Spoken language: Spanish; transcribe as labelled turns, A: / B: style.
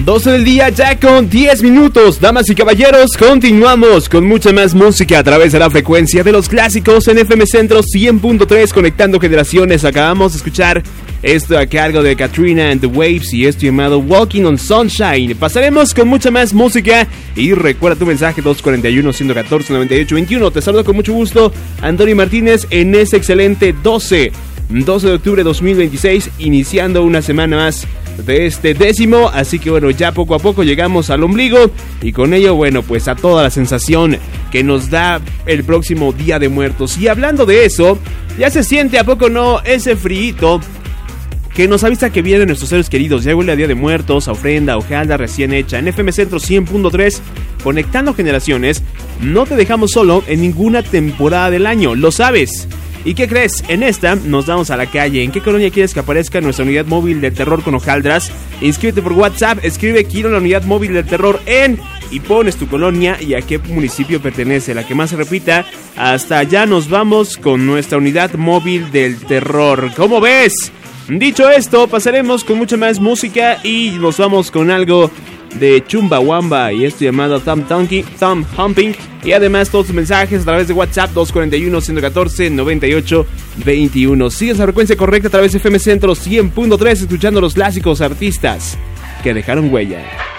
A: 12 del día ya con 10 minutos. Damas y caballeros, continuamos con mucha más música a través de la frecuencia de los clásicos en FM Centro 100.3, conectando generaciones. Acabamos de escuchar esto a cargo de Katrina and the Waves y esto llamado Walking on Sunshine. Pasaremos con mucha más música y recuerda tu mensaje 241-114-9821. Te saludo con mucho gusto, Antonio Martínez, en este excelente 12 de octubre de 2026, iniciando una semana más de este 10º, así que bueno, ya poco a poco llegamos al ombligo y con ello, bueno, pues a toda la sensación que nos da el próximo Día de Muertos. Y hablando de eso, ya se siente, ¿a poco no?, ese frío que nos avisa que vienen nuestros seres queridos. Ya huele a Día de Muertos, a ofrenda, hojaldra recién hecha. En FM Centro 100.3, conectando generaciones, no te dejamos solo en ninguna temporada del año, lo sabes. ¿Y qué crees? En esta nos damos a la calle. ¿En qué colonia quieres que aparezca nuestra unidad móvil del terror con hojaldras? Inscríbete por WhatsApp, escribe quiero la unidad móvil del terror en... y pones tu colonia y a qué municipio pertenece, la que más se repita. Hasta allá nos vamos con nuestra unidad móvil del terror. ¿Cómo ves? Dicho esto, pasaremos con mucha más música y nos vamos con algo de Chumbawamba y esto llamado Thumb Humping. Y además todos tus mensajes a través de WhatsApp 241-114-9821. Sigues la frecuencia correcta a través de FM Centro 100.3, escuchando los clásicos artistas que dejaron huella.